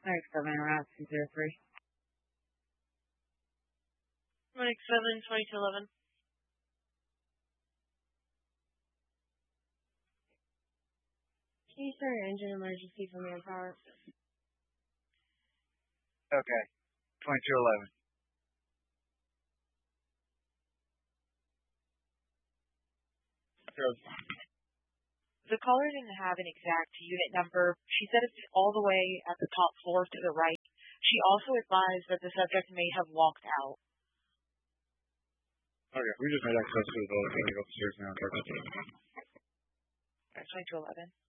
Mike 7, Route 203. Mike 7, 2211. Can you start an engine emergency for manpower? Okay. 2211. The caller didn't have an exact unit number. She said it's all the way at the top floor to the right. She also advised that the subject may have walked out. Okay, we just made access to the building. We're going to go upstairs now. 2211.